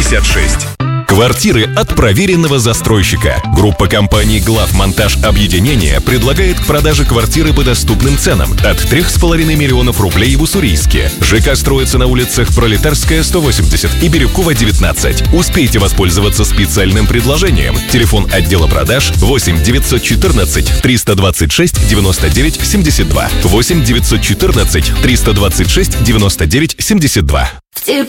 66. Квартиры от проверенного застройщика. Группа компаний «Главмонтаж Объединение» предлагает к продаже квартиры по доступным ценам от 3,5 миллионов рублей в Уссурийске. ЖК строится на улицах Пролетарская, 180 и Бирюкова, 19. Успейте воспользоваться специальным предложением. Телефон отдела продаж 8 914 326 99 72. 8 914 326 99 72.